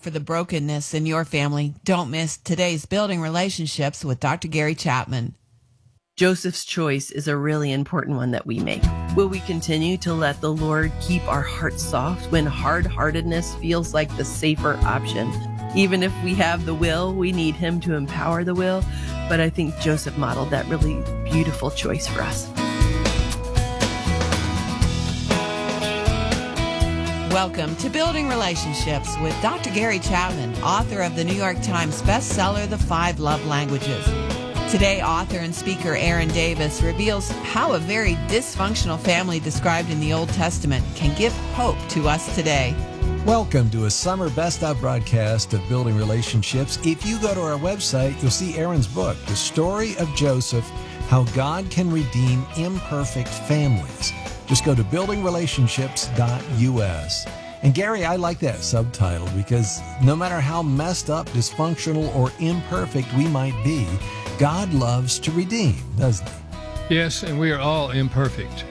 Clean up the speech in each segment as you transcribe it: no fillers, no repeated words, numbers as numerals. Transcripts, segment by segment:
for the brokenness in your family, don't miss today's Building Relationships with Dr. Gary Chapman. Joseph's choice is a really important one that we make. Will we continue to let the Lord keep our hearts soft when hard-heartedness feels like the safer option? Even if we have the will, we need him to empower the will. But I think Joseph modeled that really beautiful choice for us. Welcome to Building Relationships with Dr. Gary Chapman, author of the New York Times bestseller, The 5 Love Languages. Today, author and speaker Aaron Davis reveals how a very dysfunctional family described in the Old Testament can give hope to us today. Welcome to a summer best-of broadcast of Building Relationships. If you go to our website, you'll see Aaron's book, The Story of Joseph, How God Can Redeem Imperfect Families. Just go to buildingrelationships.us. And Gary, I like that subtitle because no matter how messed up, dysfunctional, or imperfect we might be, God loves to redeem, doesn't he? Yes, and we are all imperfect.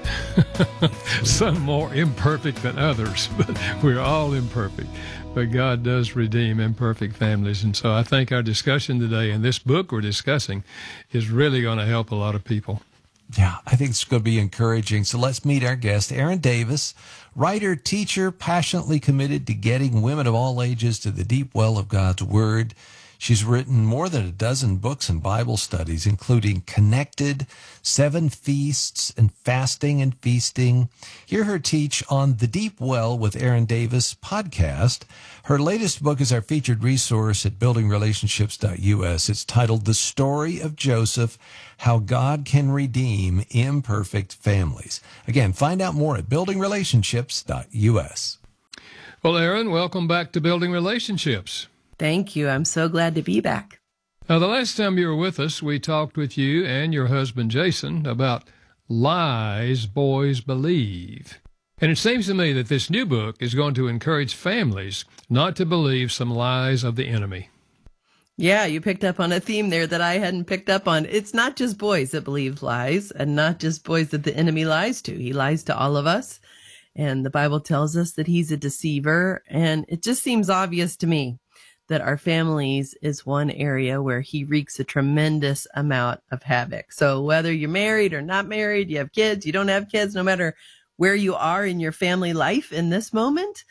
Some more imperfect than others, but we're all imperfect. But God does redeem imperfect families. And so I think our discussion today and this book we're discussing is really going to help a lot of people. Yeah, I think it's going to be encouraging. So let's meet our guest, Aaron Davis, writer, teacher, passionately committed to getting women of all ages to the deep well of God's Word. She's written more than a dozen books and Bible studies, including Connected, 7 Feasts, and Fasting and Feasting. Hear her teach on The Deep Well with Aaron Davis podcast. Her latest book is our featured resource at buildingrelationships.us. It's titled The Story of Joseph, How God Can Redeem Imperfect Families. Again, find out more at buildingrelationships.us. Well, Aaron, welcome back to Building Relationships. Thank you. I'm so glad to be back. Now, the last time you were with us, we talked with you and your husband, Jason, about lies boys believe. And it seems to me that this new book is going to encourage families not to believe some lies of the enemy. Yeah, you picked up on a theme there that I hadn't picked up on. It's not just boys that believe lies and not just boys that the enemy lies to. He lies to all of us. And the Bible tells us that he's a deceiver. And it just seems obvious to me that our families is one area where he wreaks a tremendous amount of havoc. So whether you're married or not married, you have kids, you don't have kids, no matter where you are in your family life in this moment,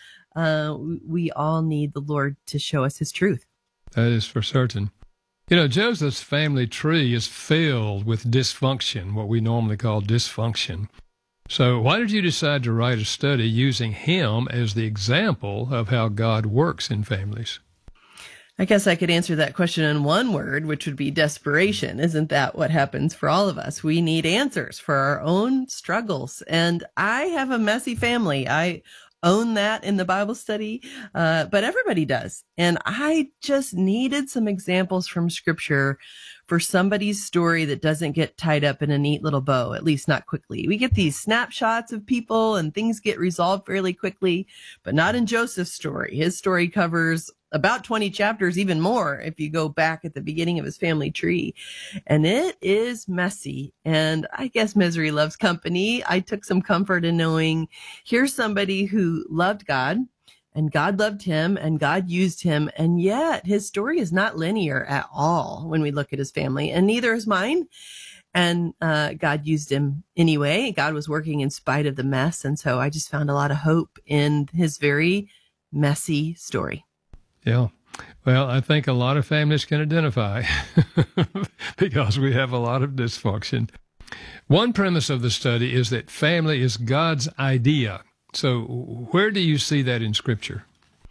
we all need the Lord to show us his truth. That is for certain. You know, Joseph's family tree is filled with dysfunction, what we normally call dysfunction. So why did you decide to write a study using him as the example of how God works in families? I guess I could answer that question in one word, which would be desperation. Isn't that what happens for all of us? We need answers for our own struggles. And I have a messy family. I own that in the Bible study, but everybody does. And I just needed some examples from Scripture for somebody's story that doesn't get tied up in a neat little bow, at least not quickly. We get these snapshots of people and things get resolved fairly quickly, but not in Joseph's story. His story covers about 20 chapters, even more, if you go back at the beginning of his family tree. And it is messy. And I guess misery loves company. I took some comfort in knowing here's somebody who loved God, and God loved him, and God used him. And yet his story is not linear at all when we look at his family, and neither is mine. And God used him anyway. God was working in spite of the mess. And so I just found a lot of hope in his very messy story. Yeah. Well, I think a lot of families can identify because we have a lot of dysfunction. One premise of the study is that family is God's idea. So where do you see that in Scripture?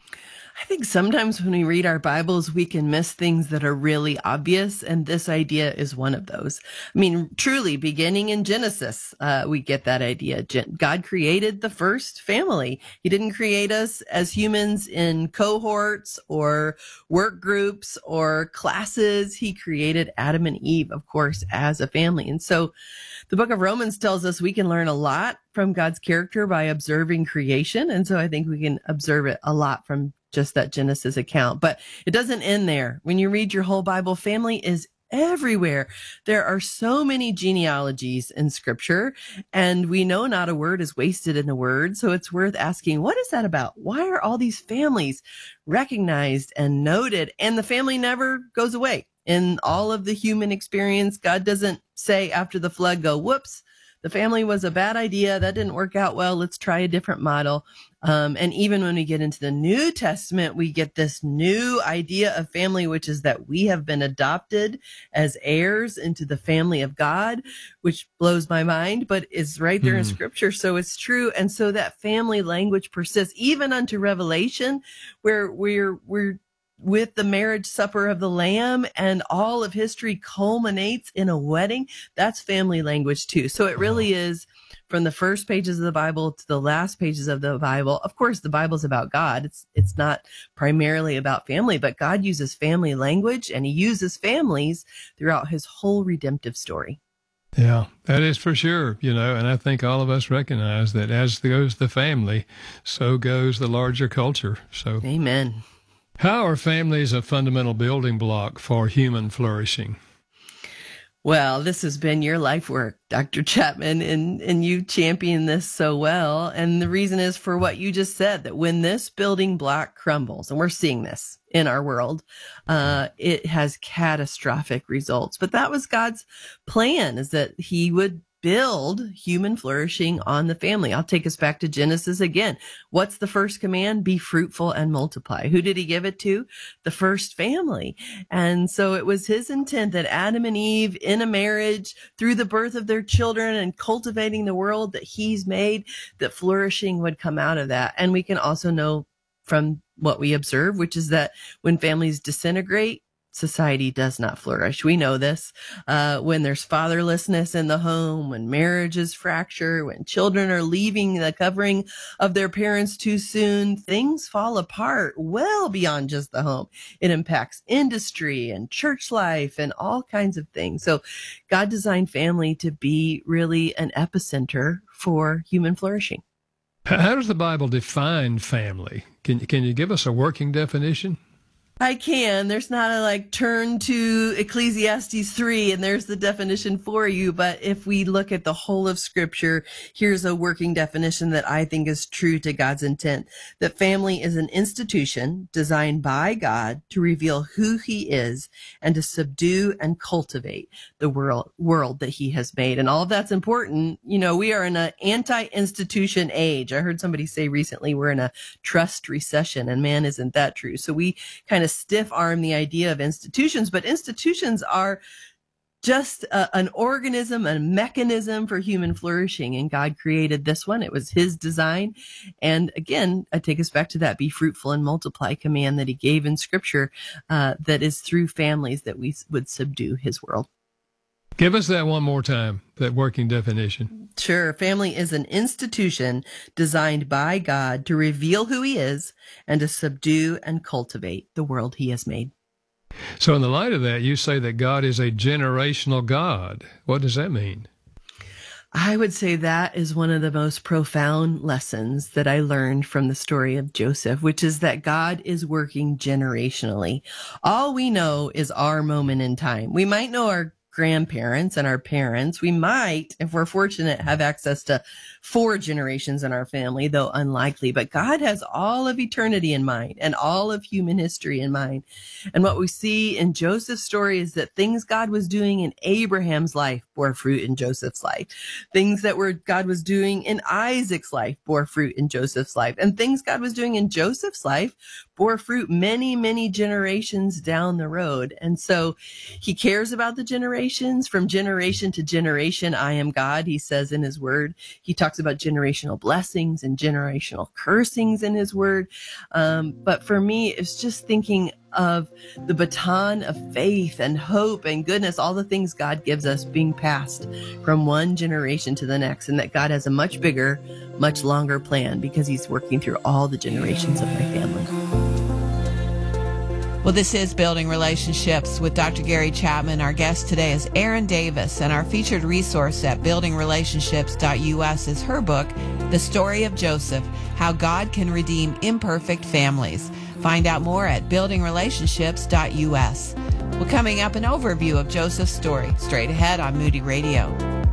I think sometimes when we read our Bibles, we can miss things that are really obvious, and this idea is one of those. I mean, truly, beginning in Genesis, we get that idea. God created the first family. He didn't create us as humans in cohorts or work groups or classes. He created Adam and Eve, of course, as a family. And so the book of Romans tells us we can learn a lot from God's character by observing creation. And so I think we can observe it a lot from just that Genesis account. But it doesn't end there. When you read your whole Bible, family is everywhere. There are so many genealogies in Scripture, and we know not a word is wasted in the Word. So it's worth asking, what is that about? Why are all these families recognized and noted? And the family never goes away. In all of the human experience, God doesn't say after the flood, go, whoops, the family was a bad idea. That didn't work out well. Let's try a different model. And even when we get into the New Testament, we get this new idea of family, which is that we have been adopted as heirs into the family of God, which blows my mind, but is right there in Scripture. So it's true. And so that family language persists even unto Revelation, where we're with the marriage supper of the Lamb, and all of history culminates in a wedding. That's family language too. So it really is from the first pages of the Bible to the last pages of the Bible. Of course, the Bible's about God. It's not primarily about family, but God uses family language, and he uses families throughout his whole redemptive story. Yeah, that is for sure, and I think all of us recognize that as goes the family, so goes the larger culture. So, amen. How are families a fundamental building block for human flourishing? Well, this has been your life work, Dr. Chapman, and you champion this so well. And the reason is for what you just said, that when this building block crumbles, and we're seeing this in our world, it has catastrophic results. But that was God's plan, is that he would build human flourishing on the family. I'll take us back to Genesis again. What's the first command? Be fruitful and multiply. Who did he give it to? The first family. And so it was his intent that Adam and Eve, in a marriage, through the birth of their children and cultivating the world that he's made, that flourishing would come out of that. And we can also know from what we observe, which is that when families disintegrate, society does not flourish. We know this. When there's fatherlessness in the home, when marriages fracture, when children are leaving the covering of their parents too soon, things fall apart well beyond just the home. It impacts industry and church life and all kinds of things. So God designed family to be really an epicenter for human flourishing. How does the Bible define family? Can you give us a working definition? I can. There's not a turn to Ecclesiastes 3 and there's the definition for you. But if we look at the whole of Scripture, here's a working definition that I think is true to God's intent. That family is an institution designed by God to reveal who he is and to subdue and cultivate the world that he has made. And all of that's important. We are in an anti-institution age. I heard somebody say recently we're in a trust recession, and man, isn't that true? So we kind of stiff arm the idea of institutions, but institutions are just an organism, a mechanism for human flourishing. And God created this one. It was his design. And again, I take us back to that be fruitful and multiply command that he gave in Scripture, that is through families that we would subdue his world. Give us that one more time, that working definition. Sure. Family is an institution designed by God to reveal who he is and to subdue and cultivate the world he has made. So in the light of that, you say that God is a generational God. What does that mean? I would say that is one of the most profound lessons that I learned from the story of Joseph, which is that God is working generationally. All we know is our moment in time. We might know our grandparents and our parents. We might, if we're fortunate, have access to 4 generations in our family, though unlikely. But God has all of eternity in mind and all of human history in mind. And what we see in Joseph's story is that things God was doing in Abraham's life bore fruit in Joseph's life. Things that God was doing in Isaac's life bore fruit in Joseph's life. And things God was doing in Joseph's life bore fruit many, many generations down the road. And so he cares about the generations. From generation to generation, I am God, he says in his word. He talks about generational blessings and generational cursings in his word. But for me, it's just thinking of the baton of faith and hope and goodness, all the things God gives us being passed from one generation to the next, and that God has a much bigger, much longer plan because he's working through all the generations of my family. Well, this is Building Relationships with Dr. Gary Chapman. Our guest today is Erin Davis, and our featured resource at buildingrelationships.us is her book, The Story of Joseph, How God Can Redeem Imperfect Families. Find out more at buildingrelationships.us. Well, coming up, an overview of Joseph's story, straight ahead on Moody Radio.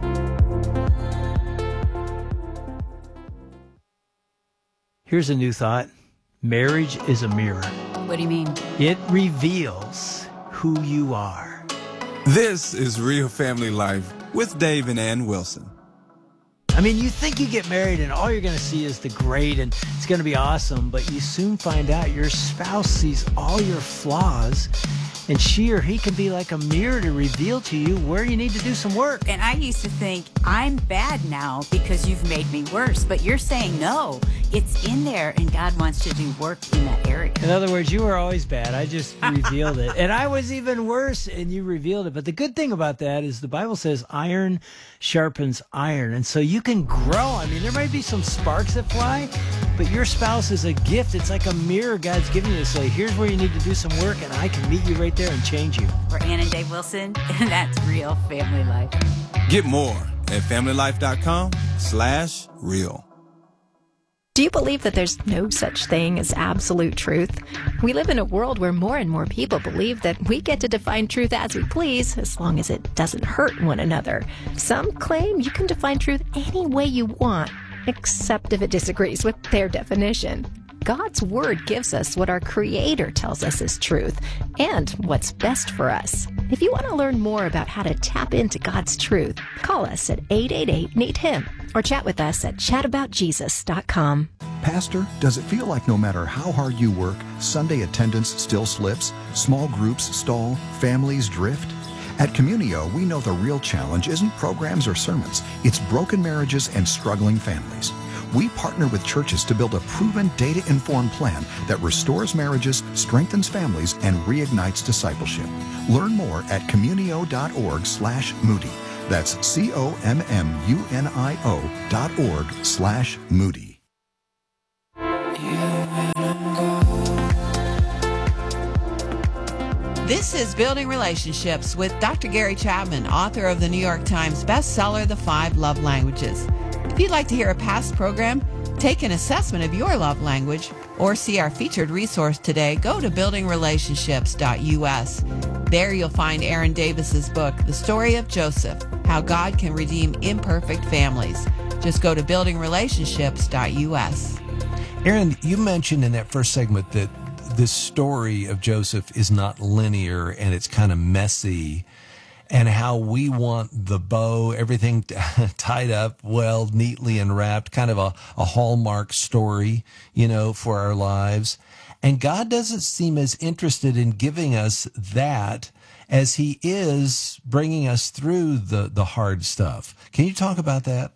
Here's a new thought. Marriage is a mirror. What do you mean? It reveals who you are. This is Real Family Life with Dave and Ann Wilson. I mean, you think you get married and all you're going to see is the great and it's going to be awesome, but you soon find out your spouse sees all your flaws, and she or he can be like a mirror to reveal to you where you need to do some work. And I used to think, I'm bad now because you've made me worse. But you're saying, no, it's in there and God wants to do work in that area. In other words, you were always bad. I just revealed it. And I was even worse and you revealed it. But the good thing about that is the Bible says iron sharpens iron. And so you can grow. I mean, there might be some sparks that fly, but your spouse is a gift. It's like a mirror God's giving you to say, here's where you need to do some work and I can meet you right there and change you. We're Ann and Dave Wilson, and that's Real Family Life. Get more at familylife.com/real. Do you believe that there's no such thing as absolute truth? We live in a world where more and more people believe that we get to define truth as we please, as long as it doesn't hurt one another. Some claim you can define truth any way you want, except if it disagrees with their definition. God's Word gives us what our Creator tells us is truth and what's best for us. If you want to learn more about how to tap into God's truth, call us at 888-NEED-HIM or chat with us at chataboutjesus.com. Pastor, does it feel like no matter how hard you work, Sunday attendance still slips, small groups stall, families drift? At Communio, we know the real challenge isn't programs or sermons. It's broken marriages and struggling families. We partner with churches to build a proven data-informed plan that restores marriages, strengthens families, and reignites discipleship. Learn more at communio.org/Moody. That's COMMUNIO.org/Moody. This is Building Relationships with Dr. Gary Chapman, author of the New York Times bestseller, The 5 Love Languages. If you'd like to hear a past program, take an assessment of your love language, or see our featured resource today, go to buildingrelationships.us. There you'll find Aaron Davis's book, The Story of Joseph, How God Can Redeem Imperfect Families. Just go to buildingrelationships.us. Aaron, you mentioned in that first segment that this story of Joseph is not linear and it's kind of messy, and how we want the bow, everything tied up well, neatly and wrapped, kind of a Hallmark story, for our lives. And God doesn't seem as interested in giving us that as he is bringing us through the hard stuff. Can you talk about that?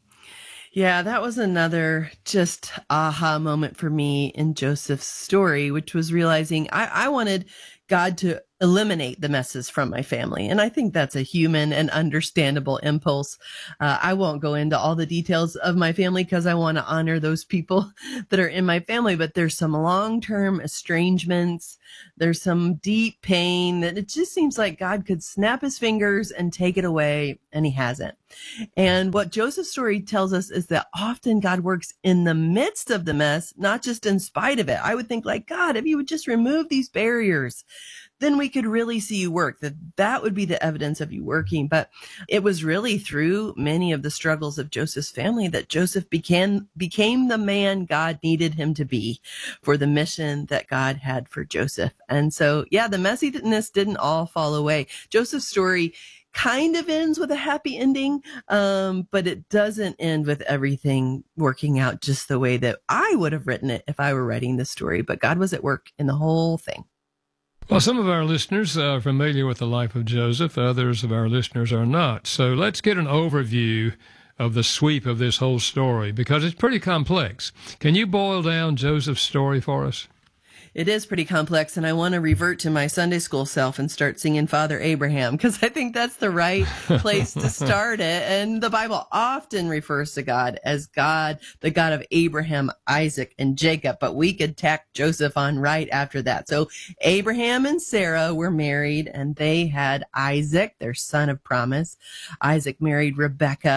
Yeah, that was another just aha moment for me in Joseph's story, which was realizing I wanted God to eliminate the messes from my family. And I think that's a human and understandable impulse. I won't go into all the details of my family because I want to honor those people that are in my family, but there's some long-term estrangements. There's some deep pain that it just seems like God could snap his fingers and take it away, and he hasn't. And what Joseph's story tells us is that often God works in the midst of the mess, not just in spite of it. I would think like, God, if you would just remove these barriers, then we could really see you work. That would be the evidence of you working. But it was really through many of the struggles of Joseph's family that Joseph became the man God needed him to be for the mission that God had for Joseph. And so, yeah, the messiness didn't all fall away. Joseph's story kind of ends with a happy ending, but it doesn't end with everything working out just the way that I would have written it if I were writing this story. But God was at work in the whole thing. Well, some of our listeners are familiar with the life of Joseph. Others of our listeners are not. So let's get an overview of the sweep of this whole story, because it's pretty complex. Can you boil down Joseph's story for us? It is pretty complex, and I want to revert to my Sunday school self and start singing Father Abraham, because I think that's the right place to start it. And the Bible often refers to God as God, the God of Abraham, Isaac, and Jacob, but we could tack Joseph on right after that. So Abraham and Sarah were married, and they had Isaac, their son of promise. Isaac married Rebekah,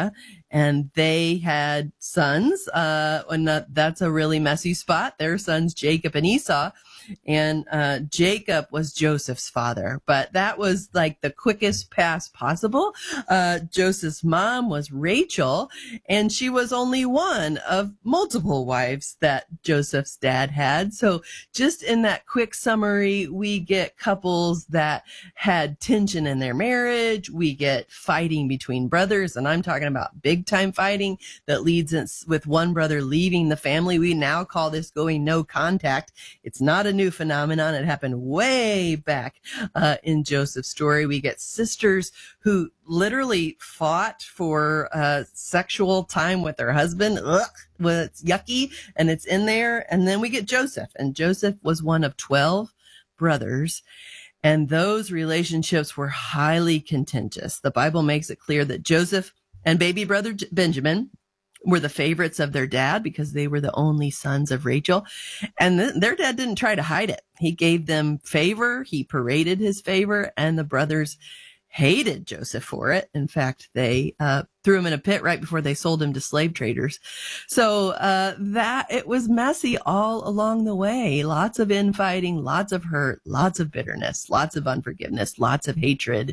And they had sons, and that's a really messy spot. Their sons, Jacob and Esau. And Jacob was Joseph's father, but that was like the quickest pass possible. Joseph's mom was Rachel, and she was only one of multiple wives that Joseph's dad had. So just in that quick summary, we get couples that had tension in their marriage. We get fighting between brothers, and I'm talking about big time fighting that leads us with one brother leaving the family. We now call this going no contact. It's not a new phenomenon. It happened way back in Joseph's story. We get sisters who literally fought for sexual time with their husband. Ugh, well, it's yucky, and it's in there. And then we get Joseph, and Joseph was one of 12 brothers. And those relationships were highly contentious. The Bible makes it clear that Joseph and baby brother Benjamin were the favorites of their dad because they were the only sons of Rachel. And their dad didn't try to hide it. He gave them favor. He paraded his favor, and the brothers hated Joseph for it. In fact, they threw him in a pit right before they sold him to slave traders. So that it was messy all along the way. Lots of infighting, lots of hurt, lots of bitterness, lots of unforgiveness, lots of hatred.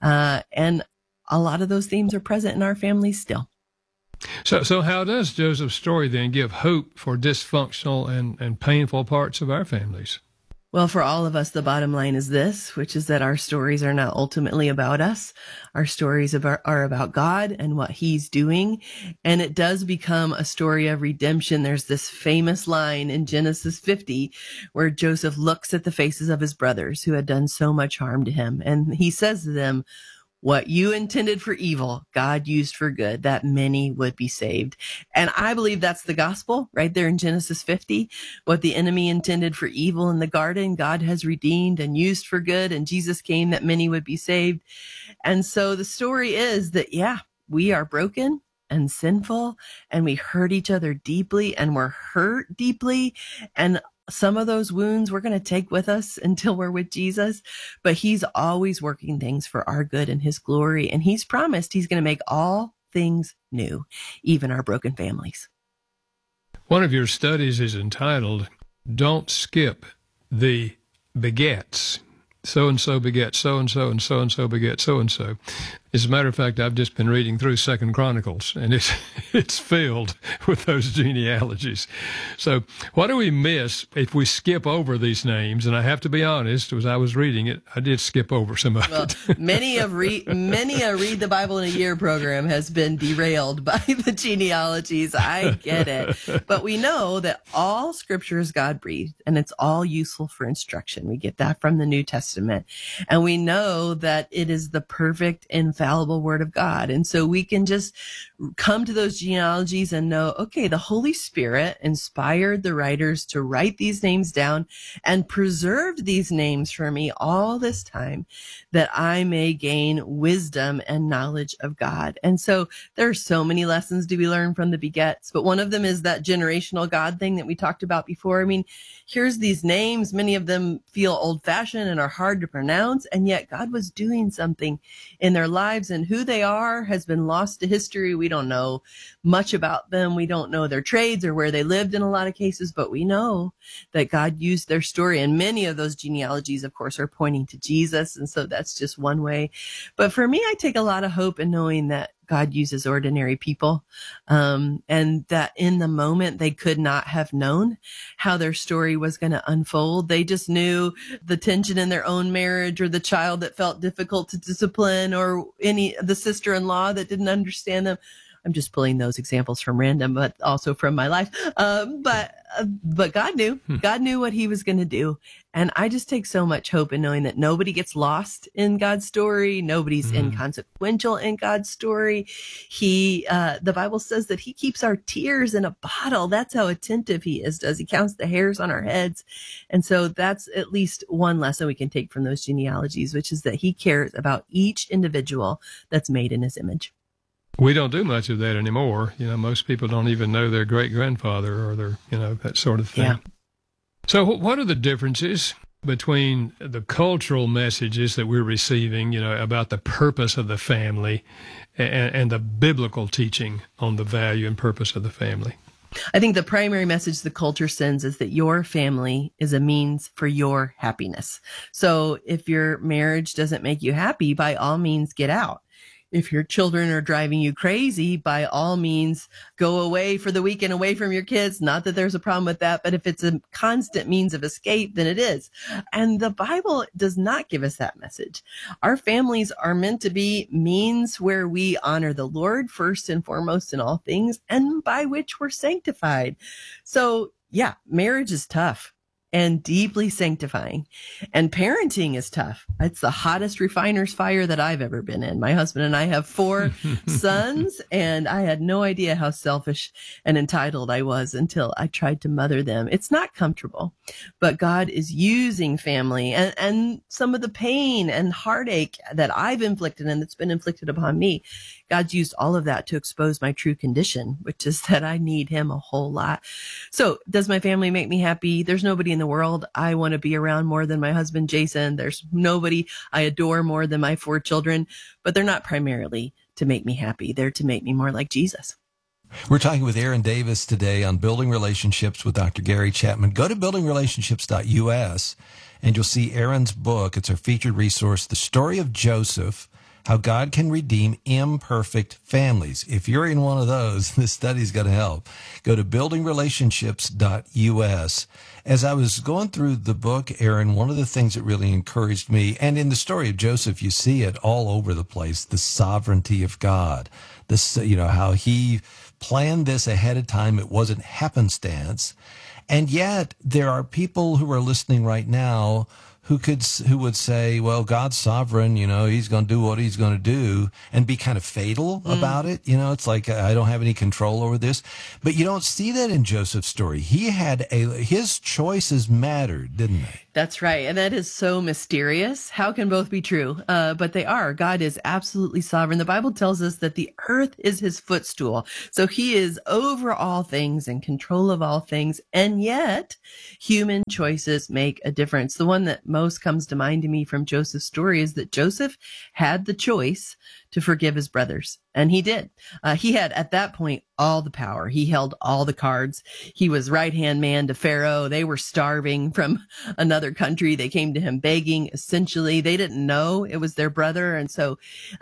And a lot of those themes are present in our families still. So how does Joseph's story then give hope for dysfunctional and painful parts of our families? Well, for all of us, the bottom line is this, which is that our stories are not ultimately about us. Our stories are about God and what he's doing. And it does become a story of redemption. There's this famous line in Genesis 50 where Joseph looks at the faces of his brothers who had done so much harm to him. And he says to them, "What you intended for evil, God used for good, that many would be saved." And I believe that's the gospel right there in Genesis 50. What the enemy intended for evil in the garden, God has redeemed and used for good. And Jesus came that many would be saved. And so the story is that, yeah, we are broken and sinful, and we hurt each other deeply, and we're hurt deeply. And some of those wounds we're going to take with us until we're with Jesus, but he's always working things for our good and his glory. And he's promised he's going to make all things new, even our broken families. One of your studies is entitled, "Don't Skip the Begets." So-and-so beget so-and-so, and so-and-so beget so-and-so. As a matter of fact, I've just been reading through 2 Chronicles, and it's filled with those genealogies. So what do we miss if we skip over these names? And I have to be honest, as I was reading it, I did skip over some of it. Many a Read the Bible in a Year program has been derailed by the genealogies. I get it. But we know that all Scripture is God-breathed, and it's all useful for instruction. We get that from the New Testament. And we know that it is the perfect, infallible Word of God. And so we can just come to those genealogies and know, okay, the Holy Spirit inspired the writers to write these names down and preserved these names for me all this time that I may gain wisdom and knowledge of God. And so there are so many lessons to be learned from the begets, but one of them is that generational God thing that we talked about before. I mean, here's these names. Many of them feel old-fashioned and are hard to pronounce, and yet God was doing something in their lives, and who they are has been lost to history. We don't know much about them. We don't know their trades or where they lived in a lot of cases, but we know that God used their story, and many of those genealogies, of course, are pointing to Jesus, and so that's just one way. But for me, I take a lot of hope in knowing that God uses ordinary people, and that in the moment they could not have known how their story was going to unfold. They just knew the tension in their own marriage, or the child that felt difficult to discipline, or the sister-in-law that didn't understand them. I'm just pulling those examples from random, but also from my life. But God knew. God knew what he was going to do. And I just take so much hope in knowing that nobody gets lost in God's story. Nobody's inconsequential in God's story. The Bible says that he keeps our tears in a bottle. That's how attentive he is. He counts the hairs on our heads. And so that's at least one lesson we can take from those genealogies, which is that he cares about each individual that's made in his image. We don't do much of that anymore. Most people don't even know their great-grandfather or their, that sort of thing. Yeah. So what are the differences between the cultural messages that we're receiving, about the purpose of the family and the biblical teaching on the value and purpose of the family. I think the primary message the culture sends is that your family is a means for your happiness. So if your marriage doesn't make you happy, by all means, get out. If your children are driving you crazy, by all means, go away for the weekend, away from your kids. Not that there's a problem with that, but if it's a constant means of escape, then it is. And the Bible does not give us that message. Our families are meant to be means where we honor the Lord first and foremost in all things, and by which we're sanctified. So yeah, marriage is tough and deeply sanctifying. And parenting is tough. It's the hottest refiner's fire that I've ever been in. My husband and I have 4 sons, and I had no idea how selfish and entitled I was until I tried to mother them. It's not comfortable, but God is using family and some of the pain and heartache that I've inflicted and that's been inflicted upon me. God's used all of that to expose my true condition, which is that I need him a whole lot. So does my family make me happy? There's nobody in the world I want to be around more than my husband, Jason. There's nobody I adore more than my 4 children, but they're not primarily to make me happy. They're to make me more like Jesus. We're talking with Aaron Davis today on Building Relationships with Dr. Gary Chapman. Go to buildingrelationships.us and you'll see Aaron's book. It's our featured resource, The Story of Joseph, How God Can Redeem Imperfect Families. If you're in one of those, this study's going to help. Go to buildingrelationships.us. As I was going through the book, Aaron, one of the things that really encouraged me, and in the story of Joseph, you see it all over the place, the sovereignty of God. This, how he planned this ahead of time. It wasn't happenstance. And yet there are people who are listening right now who would say, well, God's sovereign, he's going to do what he's going to do, and be kind of fatal about it. It's like, I don't have any control over this. But you don't see that in Joseph's story. His choices mattered, didn't they? That's right. And that is so mysterious. How can both be true? But they are. God is absolutely sovereign. The Bible tells us that the earth is his footstool. So he is over all things, in control of all things. And yet human choices make a difference. The one that most comes to mind to me from Joseph's story is that Joseph had the choice to forgive his brothers. And he did. He had, at that point, all the power. He held all the cards. He was right-hand man to Pharaoh. They were starving from another country. They came to him begging. Essentially, they didn't know it was their brother. And so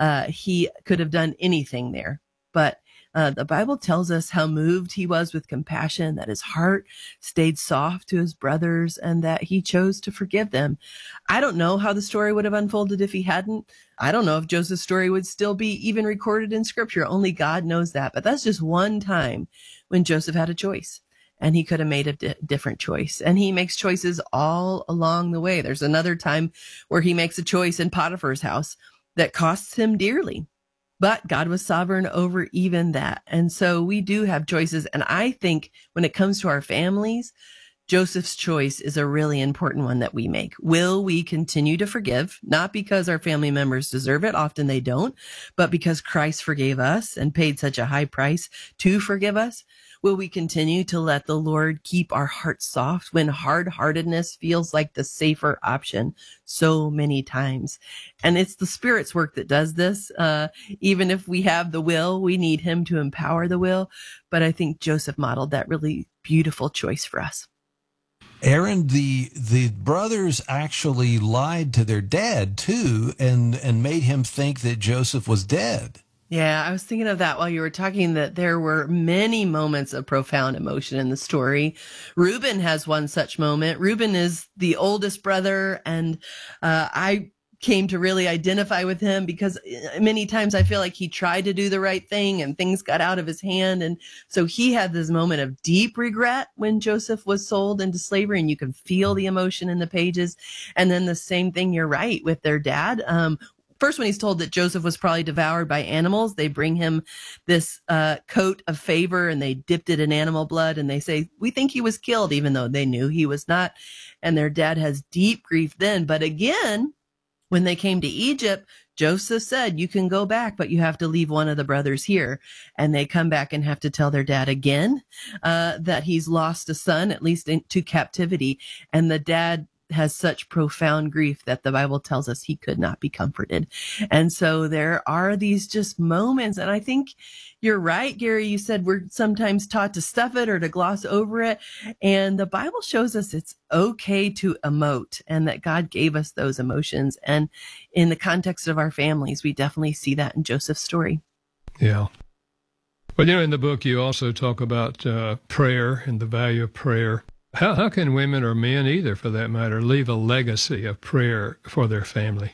he could have done anything there. But the Bible tells us how moved he was with compassion, that his heart stayed soft to his brothers, and that he chose to forgive them. I don't know how the story would have unfolded if he hadn't. I don't know if Joseph's story would still be even recorded in Scripture. Only God knows that. But that's just one time when Joseph had a choice, and he could have made a different choice. And he makes choices all along the way. There's another time where he makes a choice in Potiphar's house that costs him dearly. But God was sovereign over even that. And so we do have choices. And I think when it comes to our families, Joseph's choice is a really important one that we make. Will we continue to forgive? Not because our family members deserve it. Often they don't, but because Christ forgave us and paid such a high price to forgive us. Will we continue to let the Lord keep our hearts soft when hard-heartedness feels like the safer option so many times? And it's the Spirit's work that does this. Even if we have the will, we need him to empower the will. But I think Joseph modeled that really beautiful choice for us. Aaron, the brothers actually lied to their dad too, and made him think that Joseph was dead. Yeah, I was thinking of that while you were talking, that there were many moments of profound emotion in the story. Reuben has one such moment. Reuben is the oldest brother, and I came to really identify with him because many times I feel like he tried to do the right thing and things got out of his hand. And so he had this moment of deep regret when Joseph was sold into slavery, and you can feel the emotion in the pages. And then the same thing, you're right, with their dad. First, when he's told that Joseph was probably devoured by animals, they bring him this coat of favor, and they dipped it in animal blood, and they say, we think he was killed, even though they knew he was not. And their dad has deep grief then. But again, when they came to Egypt, Joseph said, you can go back, but you have to leave one of the brothers here. And they come back and have to tell their dad again that he's lost a son, at least to captivity. And the dad has such profound grief that the Bible tells us he could not be comforted. And so there are these just moments. And I think you're right, Gary. You said we're sometimes taught to stuff it or to gloss over it. And the Bible shows us it's okay to emote and that God gave us those emotions. And in the context of our families, we definitely see that in Joseph's story. Yeah. Well, in the book, you also talk about prayer and the value of prayer. How can women or men, either for that matter, leave a legacy of prayer for their family?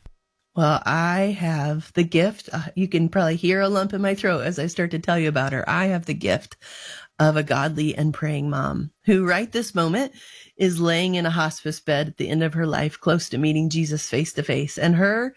Well, I have the gift. You can probably hear a lump in my throat as I start to tell you about her. I have the gift of a godly and praying mom who right this moment is laying in a hospice bed at the end of her life, close to meeting Jesus face to face. And her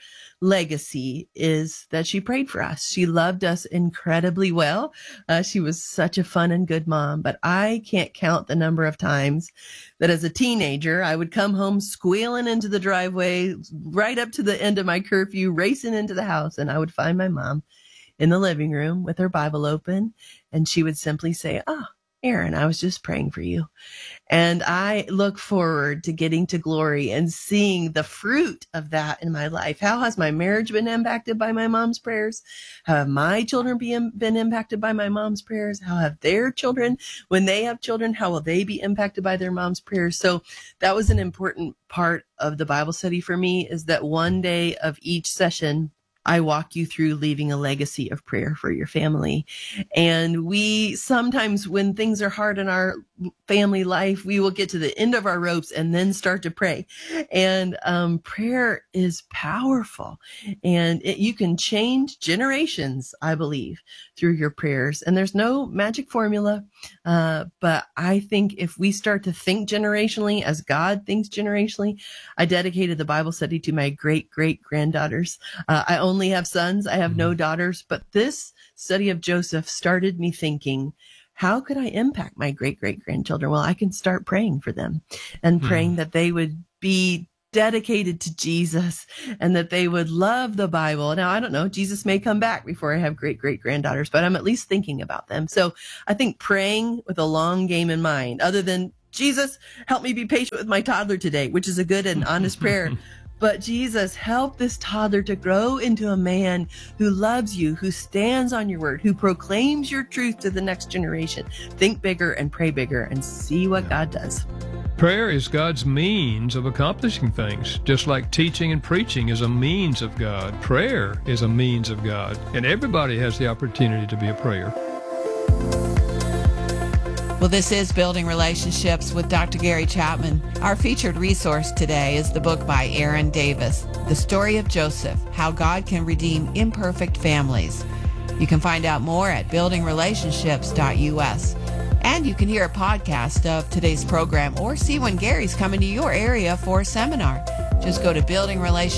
legacy is that she prayed for us. She loved us incredibly well. She was such a fun and good mom, but I can't count the number of times that as a teenager, I would come home squealing into the driveway right up to the end of my curfew, racing into the house. And I would find my mom in the living room with her Bible open. And she would simply say, "Oh, Aaron, I was just praying for you." And I look forward to getting to glory and seeing the fruit of that in my life. How has my marriage been impacted by my mom's prayers? How have my children been impacted by my mom's prayers? How have their children, when they have children, how will they be impacted by their mom's prayers? So that was an important part of the Bible study for me, is that one day of each session, I walk you through leaving a legacy of prayer for your family. And we sometimes, when things are hard in our family life, we will get to the end of our ropes and then start to pray. And prayer is powerful, and you can change generations, I believe, through your prayers. And there's no magic formula. But I think if we start to think generationally as God thinks generationally, I dedicated the Bible study to my great-great-granddaughters. I only have sons. I have no daughters. But this study of Joseph started me thinking, how could I impact my great-great-grandchildren? Well, I can start praying for them and praying that they would be dedicated to Jesus and that they would love the Bible. Now, I don't know, Jesus may come back before I have great-great-granddaughters, but I'm at least thinking about them. So I think praying with a long game in mind, other than, Jesus, help me be patient with my toddler today, which is a good and honest prayer. But Jesus, help this toddler to grow into a man who loves you, who stands on your word, who proclaims your truth to the next generation. Think bigger and pray bigger and see what God does. Prayer is God's means of accomplishing things, just like teaching and preaching is a means of God. Prayer is a means of God, and everybody has the opportunity to be a prayer. Well, this is Building Relationships with Dr. Gary Chapman. Our featured resource today is the book by Aaron Davis, The Story of Joseph, How God Can Redeem Imperfect Families. You can find out more at buildingrelationships.us. And you can hear a podcast of today's program or see when Gary's coming to your area for a seminar. Just go to buildingrelationships.us.